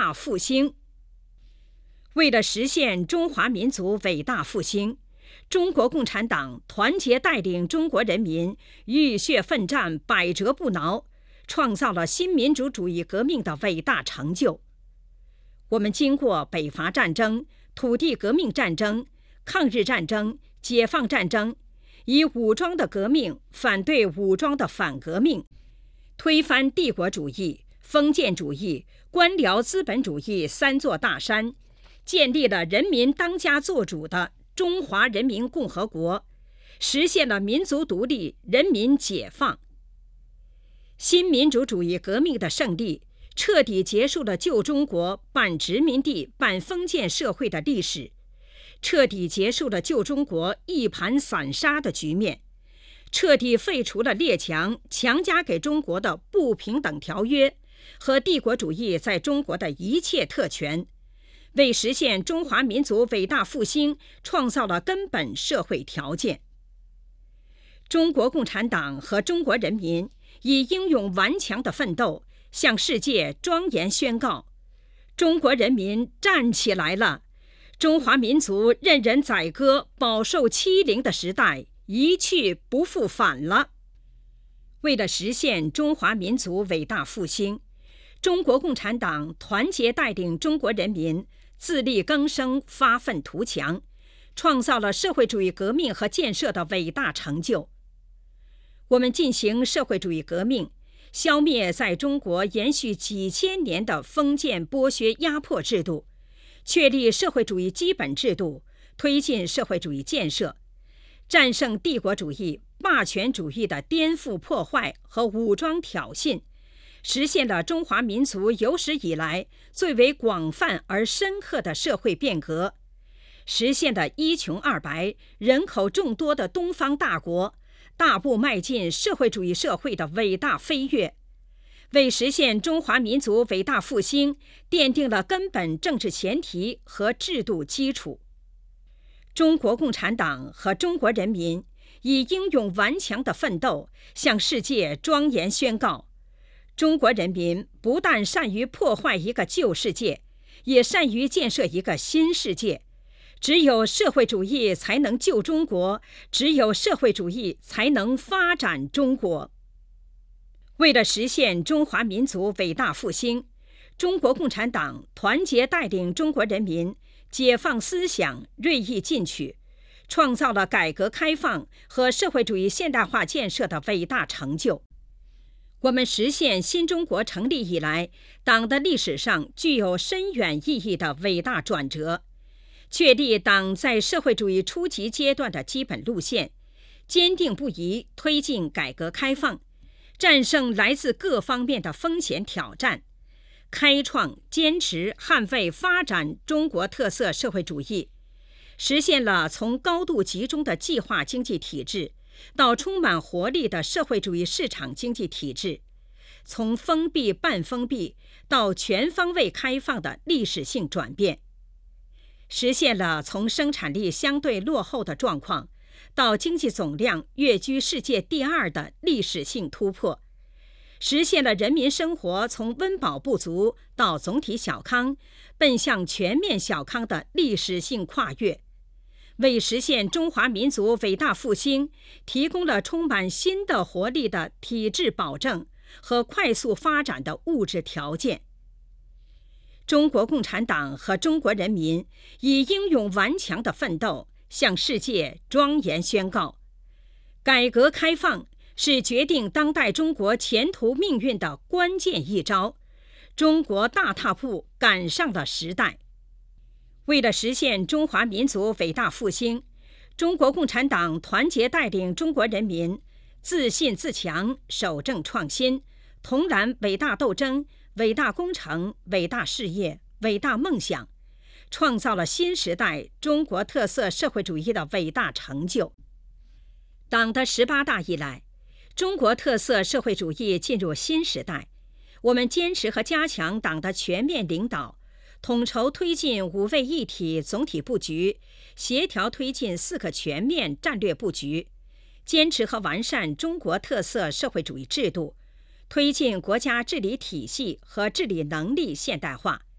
大复兴。为了实现中华民族伟大复兴，中国共产党团结带领中国人民浴血奋战，百折不挠，创造了新民主主义革命的伟大成就。我们经过北伐战争、土地革命战争、抗日战争、解放战争，以武装的革命反对武装的反革命，推翻帝国主义、封建主义、官僚资本主义三座大山，建立了人民当家作主的中华人民共和国，实现了民族独立、人民解放。新民主主义革命的胜利，彻底结束了旧中国半殖民地半封建社会的历史，彻底结束了旧中国一盘散沙的局面，彻底废除了列强强加给中国的不平等条约和帝国主义在中国的一切特权，为实现中华民族伟大复兴创造了根本社会条件。中国共产党和中国人民以英勇顽强的奋斗，向世界庄严宣告：中国人民站起来了！中华民族任人宰割、饱受欺凌的时代一去不复返了。为了实现中华民族伟大复兴，中国共产党团结带领中国人民自力更生、发愤图强，创造了社会主义革命和建设的伟大成就。我们进行社会主义革命，消灭在中国延续几千年的封建剥削压迫制度，确立社会主义基本制度，推进社会主义建设，战胜帝国主义、霸权主义的颠覆破坏和武装挑衅，实现了中华民族有史以来最为广泛而深刻的社会变革，实现了一穷二白、人口众多的东方大国大步迈进社会主义社会的伟大飞跃，为实现中华民族伟大复兴奠定了根本政治前提和制度基础。中国共产党和中国人民以英勇顽强的奋斗，向世界庄严宣告：中国人民不但善于破坏一个旧世界，也善于建设一个新世界。只有社会主义才能救中国，只有社会主义才能发展中国。为了实现中华民族伟大复兴，中国共产党团结带领中国人民解放思想，锐意进取，创造了改革开放和社会主义现代化建设的伟大成就。我们实现新中国成立以来党的历史上具有深远意义的伟大转折，确立党在社会主义初级阶段的基本路线，坚定不移推进改革开放，战胜来自各方面的风险挑战，开创、坚持、捍卫、发展中国特色社会主义，实现了从高度集中的计划经济体制到充满活力的社会主义市场经济体制，从封闭半封闭到全方位开放的历史性转变，实现了从生产力相对落后的状况到经济总量跃居世界第2的历史性突破，实现了人民生活从温饱不足到总体小康，奔向全面小康的历史性跨越，为实现中华民族伟大复兴提供了充满新的活力的体制保证和快速发展的物质条件。中国共产党和中国人民以英勇顽强的奋斗，向世界庄严宣告：改革开放是决定当代中国前途命运的关键一招，中国大踏步赶上了时代。为了实现中华民族伟大复兴，中国共产党团结带领中国人民自信自强，守正创新，同燃伟大斗争、伟大工程、伟大事业、伟大梦想，创造了新时代中国特色社会主义的伟大成就。党的18大以来，中国特色社会主义进入新时代，我们坚持和加强党的全面领导，统筹推进5位一体总体布局，协调推进4个全面战略布局，坚持和完善中国特色社会主义制度，推进国家治理体系和治理能力现代化，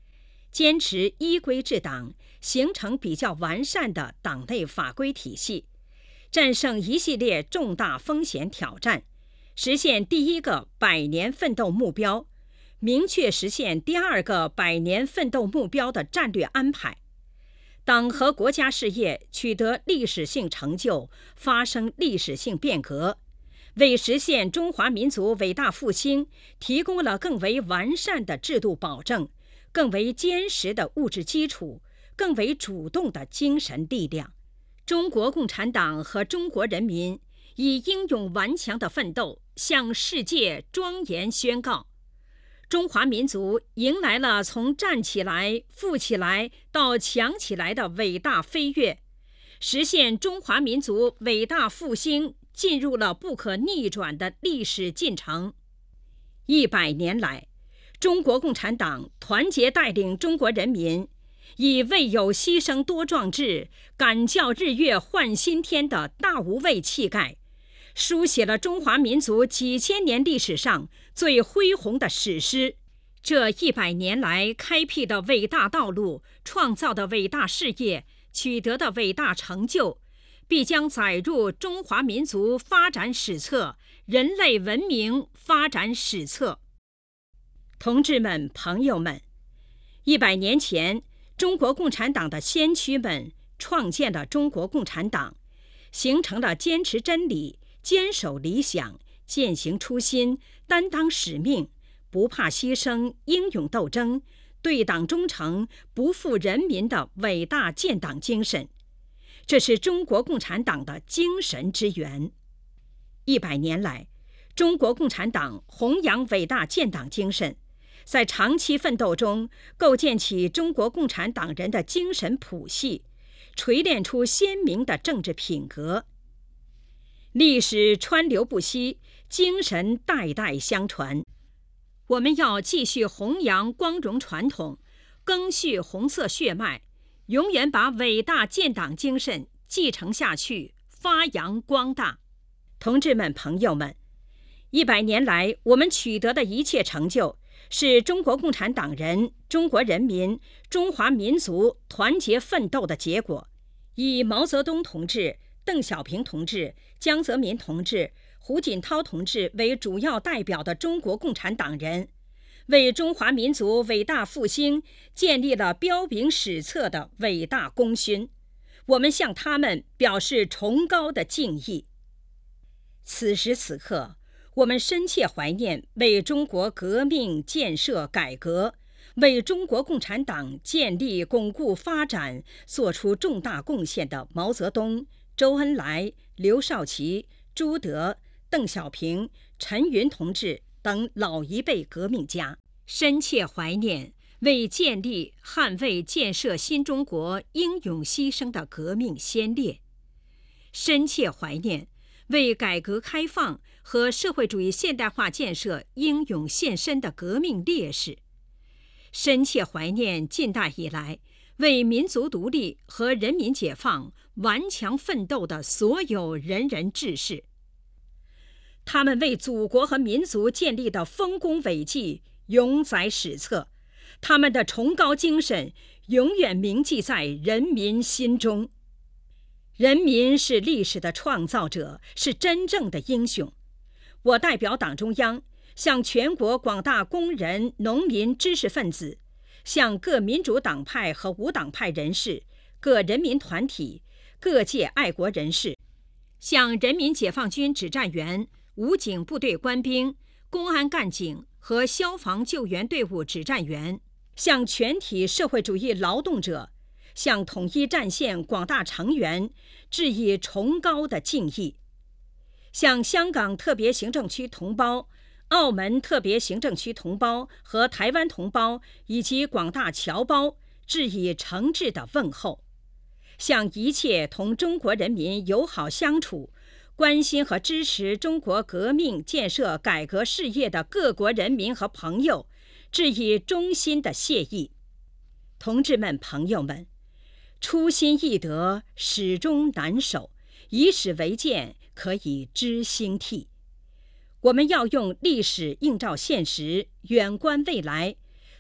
坚持依规治党，形成比较完善的党内法规体系，战胜一系列重大风险挑战，实现第一个100年奋斗目标，明确实现第二个100年奋斗目标的战略安排。党和国家事业取得历史性成就，发生历史性变革，为实现中华民族伟大复兴提供了更为完善的制度保证，更为坚实的物质基础，更为主动的精神力量。中国共产党和中国人民以英勇顽强的奋斗，向世界庄严宣告：中华民族迎来了从站起来、富起来到强起来的伟大飞跃，实现中华民族伟大复兴进入了不可逆转的历史进程。100年来，中国共产党团结带领中国人民，以未有牺牲多壮志，敢教日月换新天的大无畏气概，书写了中华民族几千年历史上最恢宏的史诗。这100年来开辟的伟大道路，创造的伟大事业，取得的伟大成就，必将载入中华民族发展史册、人类文明发展史册。同志们、朋友们，100年前，中国共产党的先驱们创建了中国共产党，形成了坚持真理、坚守理想、践行初心、担当使命、不怕牺牲、英勇斗争、对党忠诚、不负人民的伟大建党精神。这是中国共产党的精神之源。100年来，中国共产党弘扬伟大建党精神，在长期奋斗中构建起中国共产党人的精神谱系，锤炼出鲜明的政治品格。历史川流不息，精神代代相传。我们要继续弘扬光荣传统，赓续红色血脉，永远把伟大建党精神继承下去，发扬光大。同志们、朋友们，100年来我们取得的一切成就，是中国共产党人、中国人民、中华民族团结奋斗的结果。以毛泽东同志、邓小平同志、江泽民同志、胡锦涛同志为主要代表的中国共产党人，为中华民族伟大复兴建立了彪炳史册的伟大功勋。我们向他们表示崇高的敬意。此时此刻，我们深切怀念为中国革命、建设、改革，为中国共产党建立、巩固、发展做出重大贡献的毛泽东、周恩来、刘少奇、朱德、邓小平、陈云同志等老一辈革命家，深切怀念为建立、捍卫、建设新中国英勇牺牲的革命先烈，深切怀念为改革开放和社会主义现代化建设英勇献身的革命烈士，深切怀念近代以来为民族独立和人民解放顽强奋斗的所有仁人志士。他们为祖国和民族建立的丰功伟绩永载史册，他们的崇高精神永远铭记在人民心中。人民是历史的创造者，是真正的英雄。我代表党中央，向全国广大工人、农民、知识分子，向各民主党派和无党派人士、各人民团体、各界爱国人士，向人民解放军指战员、武警部队官兵、公安干警和消防救援队伍指战员，向全体社会主义劳动者，向统一战线广大成员致以崇高的敬意，向香港特别行政区同胞、澳门特别行政区同胞和台湾同胞以及广大侨胞致以诚挚的问候，向一切同中国人民友好相处、关心和支持中国革命、建设、改革事业的各国人民和朋友致以衷心的谢意。同志们、朋友们，初心易得，始终难守，以史为鉴，可以知兴替。我们要用历史映照现实，远观未来，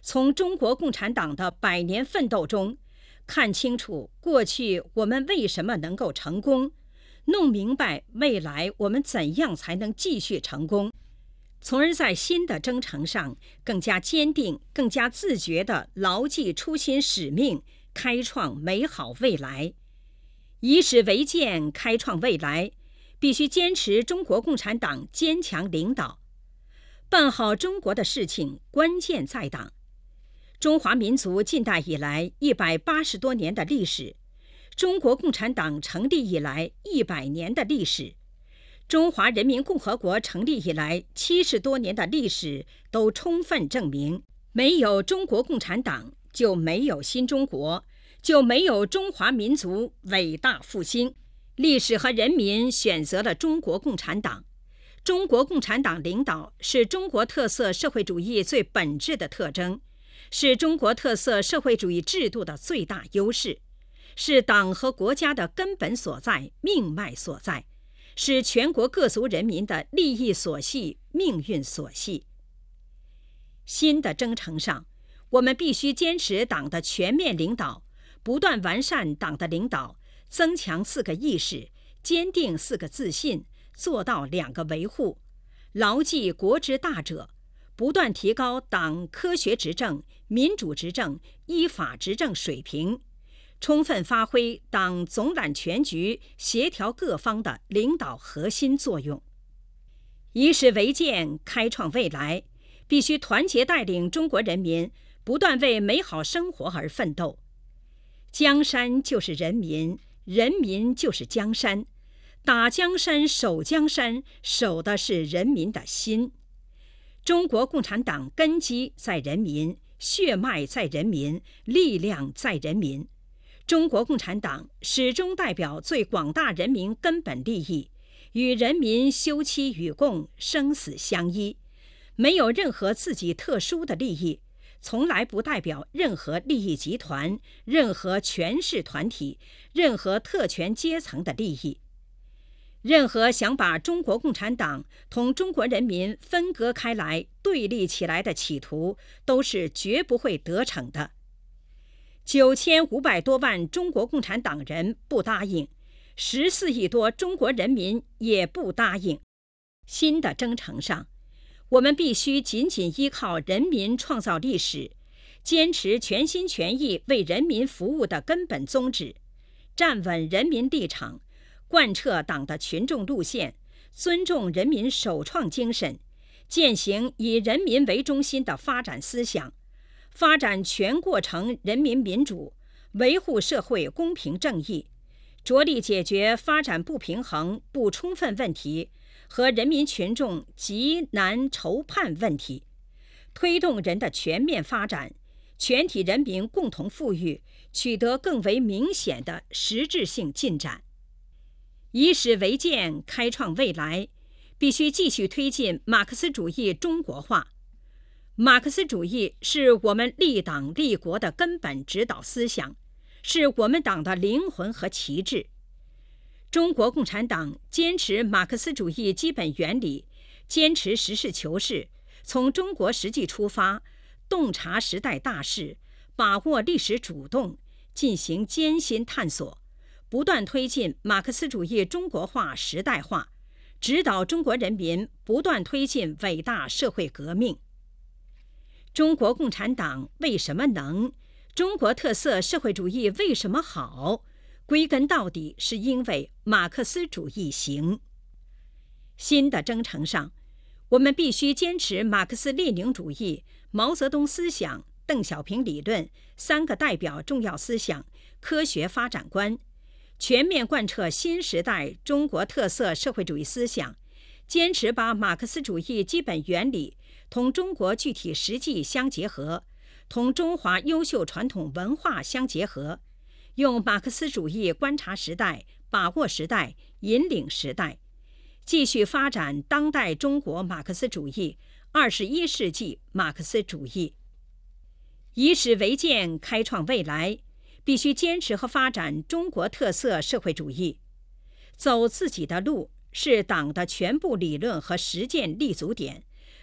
从中国共产党的100年奋斗中，看清楚过去我们为什么能够成功，弄明白未来我们怎样才能继续成功，从而在新的征程上更加坚定、更加自觉地牢记初心使命，开创美好未来。以史为鉴，开创未来，必须坚持中国共产党坚强领导。办好中国的事情，关键在党。中华民族近代以来180多年的历史，中国共产党成立以来100年的历史，中华人民共和国成立以来70多年的历史，都充分证明，没有中国共产党，就没有新中国，就没有中华民族伟大复兴。历史和人民选择了中国共产党。中国共产党领导是中国特色社会主义最本质的特征，是中国特色社会主义制度的最大优势，是党和国家的根本所在、命脉所在，是全国各族人民的利益所系、命运所系。新的征程上，我们必须坚持党的全面领导，不断完善党的领导，增强4个意识，坚定4个自信，做到2个维护，牢记国之大者，不断提高党科学执政、民主执政、依法执政水平，充分发挥党总揽全局、协调各方的领导核心作用。以史为鉴，开创未来，必须团结带领中国人民不断为美好生活而奋斗。江山就是人民，人民就是江山，打江山、守江山，守的是人民的心。中国共产党根基在人民，血脉在人民，力量在人民。中国共产党始终代表最广大人民根本利益，与人民休戚与共，生死相依，没有任何自己特殊的利益，从来不代表任何利益集团、任何权势团体、任何特权阶层的利益。任何想把中国共产党同中国人民分割开来、对立起来的企图，都是绝不会得逞的。9500多万中国共产党人不答应，14亿多中国人民也不答应。新的征程上，我们必须紧紧依靠人民创造历史，坚持全心全意为人民服务的根本宗旨，站稳人民立场，贯彻党的群众路线，尊重人民首创精神，践行以人民为中心的发展思想，发展全过程人民民主，维护社会公平正义，着力解决发展不平衡、不充分问题和人民群众急难愁盼问题，推动人的全面发展，全体人民共同富裕取得更为明显的实质性进展。以史为鉴，开创未来，必须继续推进马克思主义中国化。马克思主义是我们立党立国的根本指导思想，是我们党的灵魂和旗帜。中国共产党坚持马克思主义基本原理，坚持实事求是，从中国实际出发，洞察时代大势，把握历史主动，进行艰辛探索，不断推进马克思主义中国化时代化，指导中国人民不断推进伟大社会革命。中国共产党为什么能？中国特色社会主义为什么好？归根到底是因为马克思主义行。新的征程上，我们必须坚持马克思列宁主义、毛泽东思想、邓小平理论3个代表重要思想科学发展观，全面贯彻新时代中国特色社会主义思想，坚持把马克思主义基本原理同中国具体实际相结合，同中华优秀传统文化相结合，用马克思主义观察时代、把握时代、引领时代，继续发展当代中国马克思主义、21世纪马克思主义。以史为鉴，开创未来，必须坚持和发展中国特色社会主义。走自己的路是党的全部理论和实践立足点，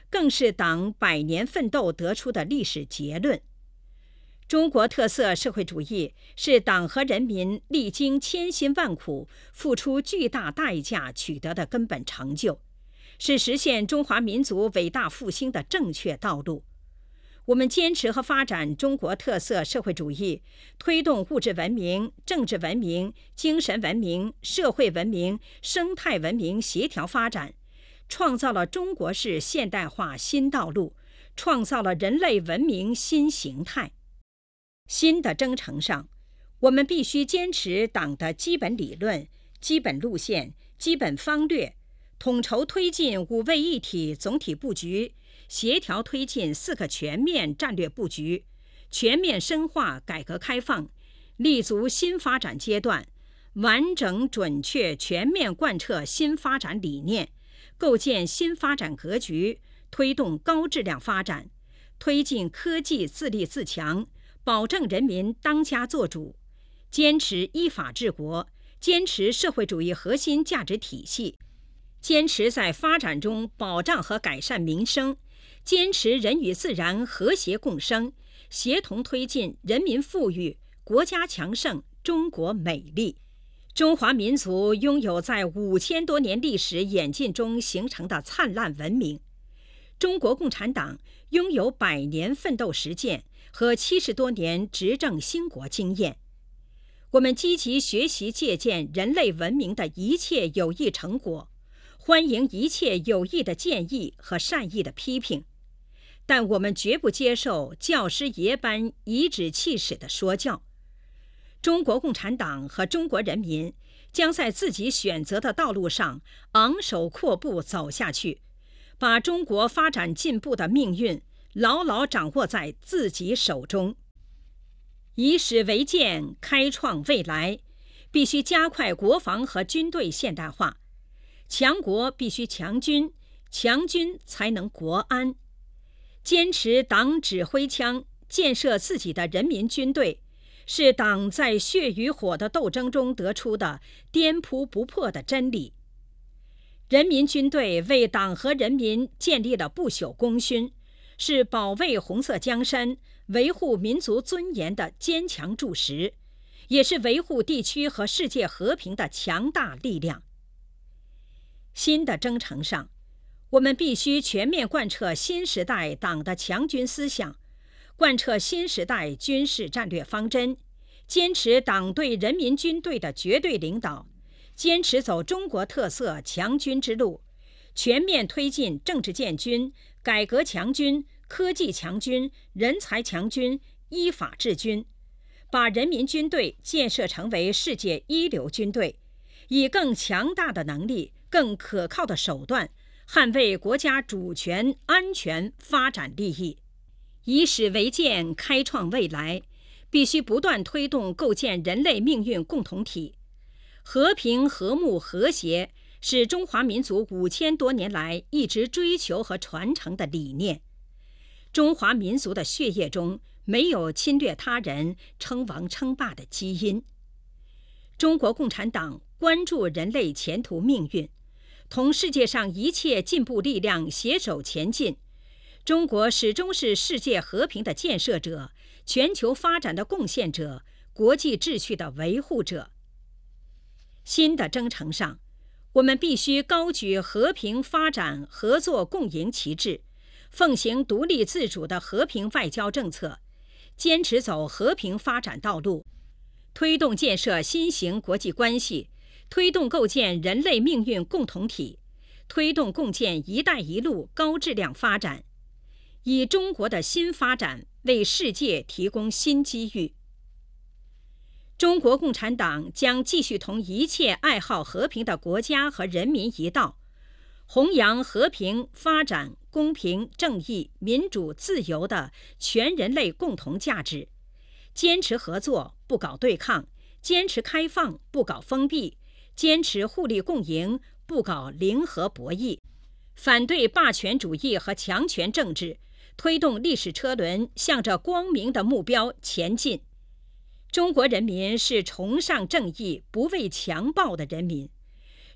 更是党100年奋斗得出的历史结论。中国特色社会主义是党和人民历经千辛万苦、付出巨大代价取得的根本成就，是实现中华民族伟大复兴的正确道路。我们坚持和发展中国特色社会主义，推动物质文明、政治文明、精神文明、社会文明、生态文明协调发展，创造了中国式现代化新道路，创造了人类文明新形态。新的征程上，我们必须坚持党的基本理论、基本路线、基本方略，统筹推进5位一体总体布局，协调推进4个全面战略布局，全面深化改革开放，立足新发展阶段，完整准确全面贯彻新发展理念，构建新发展格局，推动高质量发展，推进科技自立自强，保证人民当家作主，坚持依法治国，坚持社会主义核心价值体系，坚持在发展中保障和改善民生，坚持人与自然和谐共生，协同推进人民富裕、国家强盛、中国美丽。中华民族拥有在5000多年历史演进中形成的灿烂文明，中国共产党拥有100年奋斗实践和70多年执政兴国经验。我们积极学习借鉴人类文明的一切有益成果，欢迎一切有益的建议和善意的批评，但我们绝不接受教师爷般颐指气使的说教。中国共产党和中国人民将在自己选择的道路上昂首阔步走下去，把中国发展进步的命运牢牢掌握在自己手中。以史为鉴，开创未来，必须加快国防和军队现代化。强国必须强军，强军才能国安。坚持党指挥枪，建设自己的人民军队，是党在血与火的斗争中得出的颠扑不破的真理。人民军队为党和人民建立了不朽功勋，是保卫红色江山、维护民族尊严的坚强柱石，也是维护地区和世界和平的强大力量。新的征程上，我们必须全面贯彻新时代党的强军思想，贯彻新时代军事战略方针，坚持党对人民军队的绝对领导，坚持走中国特色强军之路，全面推进政治建军、改革强军、科技强军、人才强军、依法治军，把人民军队建设成为世界一流军队，以更强大的能力、更可靠的手段捍卫国家主权、安全、发展利益。以史为鉴，开创未来，必须不断推动构建人类命运共同体。和平、和睦、和谐是中华民族5000多年来一直追求和传承的理念。中华民族的血液中没有侵略他人、称王称霸的基因。中国共产党关注人类前途命运，同世界上一切进步力量携手前进。中国始终是世界和平的建设者、全球发展的贡献者、国际秩序的维护者。新的征程上，我们必须高举和平发展、合作共赢旗帜，奉行独立自主的和平外交政策，坚持走和平发展道路，推动建设新型国际关系，推动构建人类命运共同体，推动共建“一带一路”高质量发展，以中国的新发展为世界提供新机遇。中国共产党将继续同一切爱好和平的国家和人民一道，弘扬和平、发展、公平、正义、民主、自由的全人类共同价值，坚持合作，不搞对抗；坚持开放，不搞封闭；坚持互利共赢，不搞零和博弈；反对霸权主义和强权政治，推动历史车轮向着光明的目标前进。中国人民是崇尚正义、不畏强暴的人民，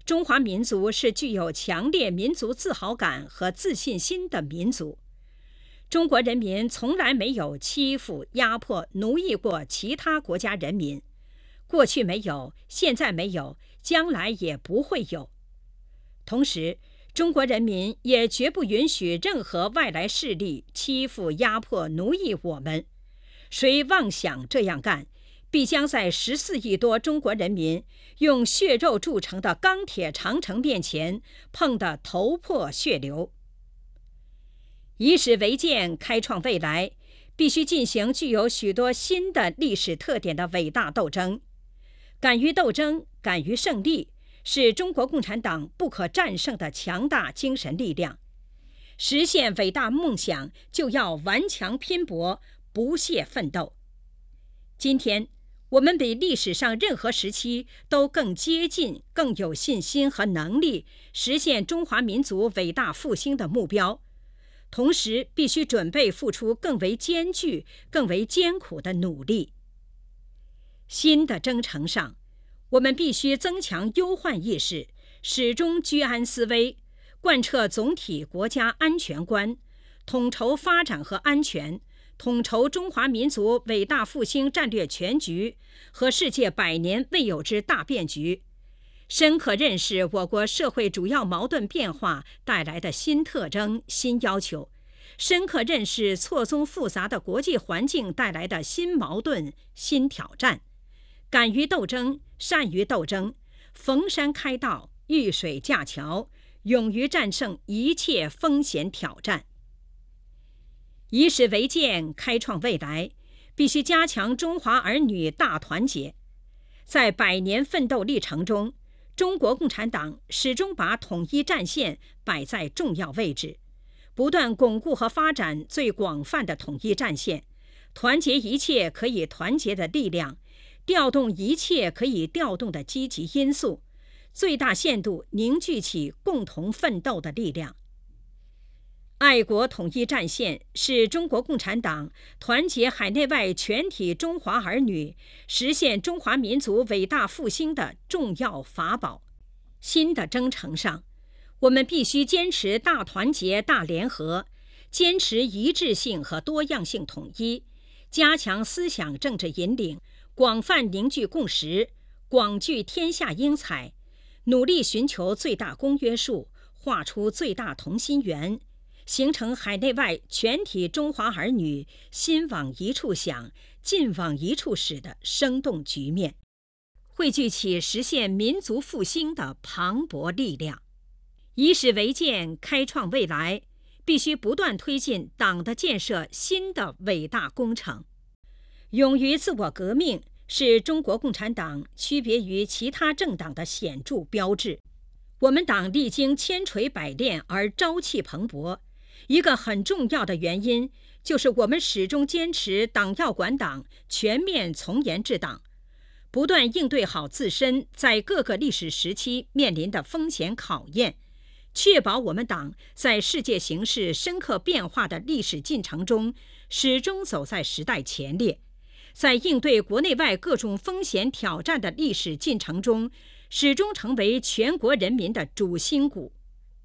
中华民族是具有强烈民族自豪感和自信心的民族。中国人民从来没有欺负、压迫、奴役过其他国家人民，过去没有，现在没有，将来也不会有。同时，中国人民也绝不允许任何外来势力欺负、压迫、奴役我们。谁妄想这样干，必将在14亿多中国人民用血肉铸成的钢铁长城面前碰得头破血流。以史为鉴，开创未来，必须进行具有许多新的历史特点的伟大斗争。敢于斗争，敢于胜利，是中国共产党不可战胜的强大精神力量。实现伟大梦想，就要顽强拼搏，不懈奋斗。今天，我们比历史上任何时期都更接近、更有信心和能力实现中华民族伟大复兴的目标，同时必须准备付出更为艰巨、更为艰苦的努力。新的征程上，我们必须增强忧患意识，始终居安思危，贯彻总体国家安全观，统筹发展和安全，统筹中华民族伟大复兴战略全局和世界100年未有之大变局，深刻认识我国社会主要矛盾变化带来的新特征、新要求，深刻认识错综复杂的国际环境带来的新矛盾、新挑战，敢于斗争，善于斗争，逢山开道，遇水架桥，勇于战胜一切风险挑战。以史为鉴，开创未来，必须加强中华儿女大团结。在100年奋斗历程中，中国共产党始终把统一战线摆在重要位置，不断巩固和发展最广泛的统一战线，团结一切可以团结的力量，调动一切可以调动的积极因素，最大限度凝聚起共同奋斗的力量。爱国统一战线是中国共产党团结海内外全体中华儿女，实现中华民族伟大复兴的重要法宝。新的征程上，我们必须坚持大团结、大联合，坚持一致性和多样性统一，加强思想政治引领，广泛凝聚共识，广聚天下英才，努力寻求最大公约数，画出最大同心圆，形成海内外全体中华儿女心往一处想、劲往一处使的生动局面，汇聚起实现民族复兴的磅礴力量。以史为鉴，开创未来，必须不断推进党的建设新的伟大工程。勇于自我革命是中国共产党区别于其他政党的显著标志。我们党历经千锤百炼而朝气蓬勃，一个很重要的原因就是我们始终坚持党要管党、全面从严治党，不断应对好自身在各个历史时期面临的风险考验，确保我们党在世界形势深刻变化的历史进程中始终走在时代前列，在应对国内外各种风险挑战的历史进程中始终成为全国人民的主心骨。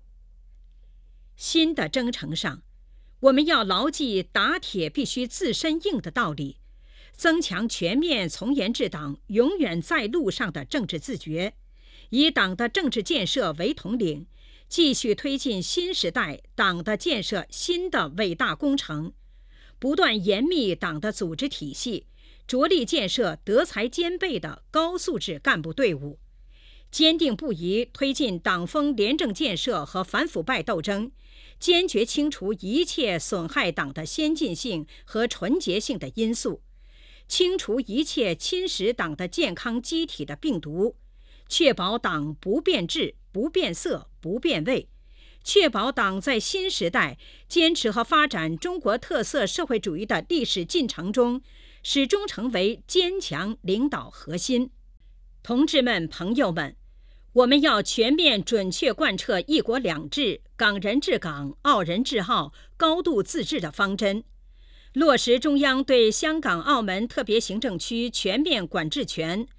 新的征程上，我们要牢记打铁必须自身硬的道理，增强全面从严治党永远在路上的政治自觉，以党的政治建设为统领，继续推进新时代党的建设新的伟大工程，不断严密党的组织体系，着力建设德才兼备的高素质干部队伍，坚定不移推进党风廉政建设和反腐败斗争，坚决清除一切损害党的先进性和纯洁性的因素，清除一切侵蚀党的健康机体的病毒，确保党不变质、不变色、不变味，确保党在新时代坚持和发展中国特色社会主义的历史进程中始终成为坚强领导核心。同志们、朋友们，我们要全面准确贯彻一国两制、港人治港、澳人治澳、高度自治的方针，落实中央对香港、澳门特别行政区全面管制权，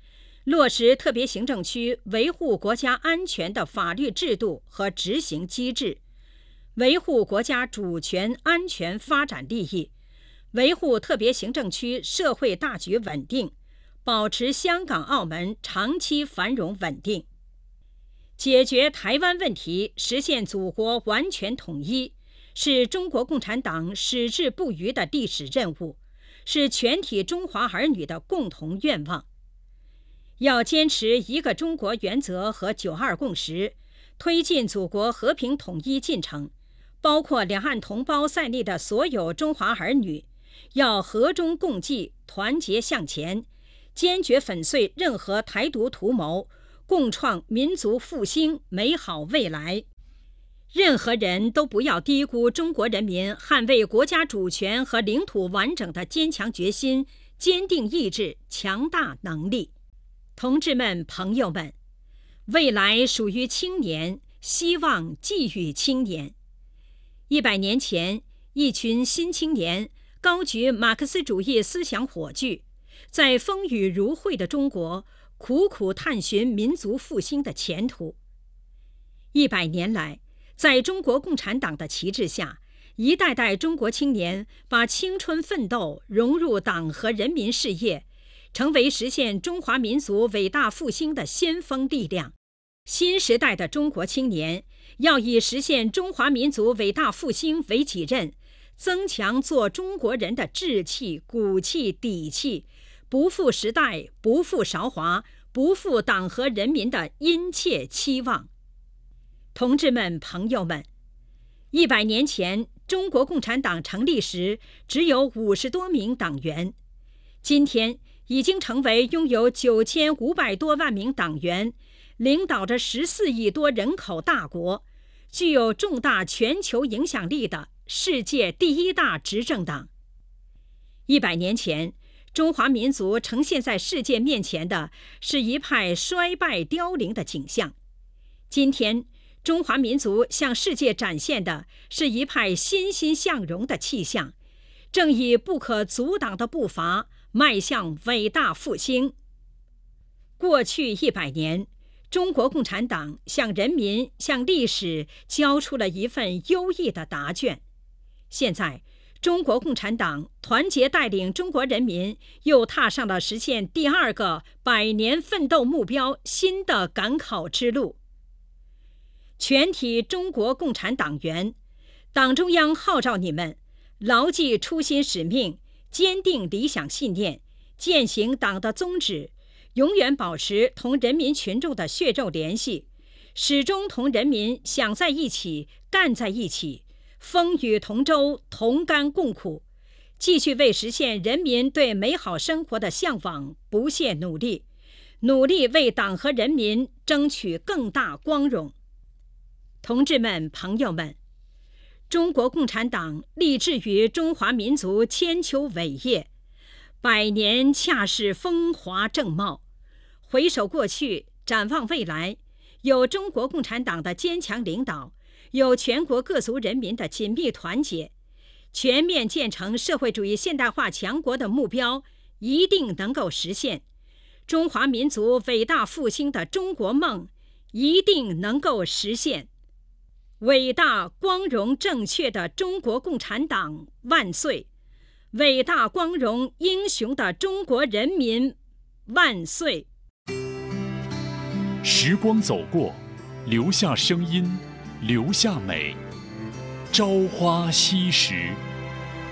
落实特别行政区维护国家安全的法律制度和执行机制，维护国家主权、安全、发展利益，维护特别行政区社会大局稳定，保持香港、澳门长期繁荣稳定。解决台湾问题，实现祖国完全统一，是中国共产党矢志不渝的历史任务，是全体中华儿女的共同愿望。要坚持一个中国原则和9·2共识，推进祖国和平统一进程，包括两岸同胞在内的所有中华儿女，要和衷共济，团结向前，坚决粉碎任何台独图谋，共创民族复兴美好未来。任何人都不要低估中国人民捍卫国家主权和领土完整的坚强决心、坚定意志、强大能力。同志们、朋友们，未来属于青年，希望寄予青年。100年前，一群新青年高举马克思主义思想火炬，在风雨如晦的中国苦苦探寻民族复兴的前途。100年来，在中国共产党的旗帜下，一代代中国青年把青春奋斗融入党和人民事业，成为实现中华民族伟大复兴的先锋力量。新时代的中国青年要以实现中华民族伟大复兴为己任，增强做中国人的志气、骨气、底气，不负时代，不负韶华，不负党和人民的殷切期望。同志们、朋友们，100年前中国共产党成立时只有50多名党员，今天已经成为拥有9500多万名党员，领导着14亿多人口大国，具有重大全球影响力的世界第1大执政党。100年前，中华民族呈现在世界面前的是一派衰败凋零的景象，今天中华民族向世界展现的是一派欣欣向荣的气象，正以不可阻挡的步伐迈向伟大复兴。过去100年，中国共产党向人民、向历史交出了一份优异的答卷。现在，中国共产党团结带领中国人民，又踏上了实现第2个100年奋斗目标新的赶考之路。全体中国共产党员，党中央号召你们牢记初心使命，坚定理想信念，践行党的宗旨，永远保持同人民群众的血肉联系，始终同人民想在一起、干在一起，风雨同舟，同甘共苦，继续为实现人民对美好生活的向往不懈努力，努力为党和人民争取更大光荣。同志们、朋友们，中国共产党立志于中华民族千秋伟业，100年恰是风华正茂。回首过去，展望未来，有中国共产党的坚强领导，有全国各族人民的紧密团结，全面建成社会主义现代化强国的目标一定能够实现，中华民族伟大复兴的中国梦一定能够实现。伟大、光荣、正确的中国共产党万岁！伟大、光荣、英雄的中国人民万岁！ 时光走过，留下声音，留下美。朝花夕拾。